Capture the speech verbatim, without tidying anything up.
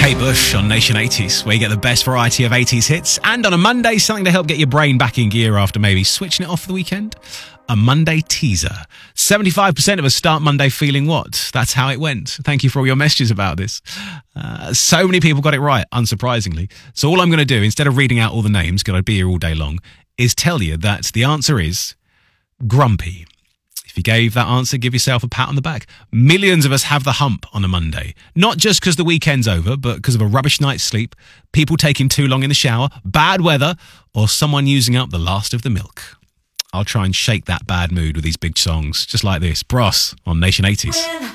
Kate Bush on Nation eighties, where you get the best variety of eighties hits. And on a Monday, something to help get your brain back in gear after maybe switching it off for the weekend. A Monday teaser. seventy-five percent of us start Monday feeling what? That's how it went. Thank you for all your messages about this. Uh, so many people got it right, unsurprisingly. So all I'm going to do, instead of reading out all the names, because I'd be here all day long, is tell you that the answer is grumpy. If you gave that answer, give yourself a pat on the back. Millions of us have the hump on a Monday. Not just because the weekend's over, but because of a rubbish night's sleep, people taking too long in the shower, bad weather, or someone using up the last of the milk. I'll try and shake that bad mood with these big songs, just like this. Bros on Nation eighties.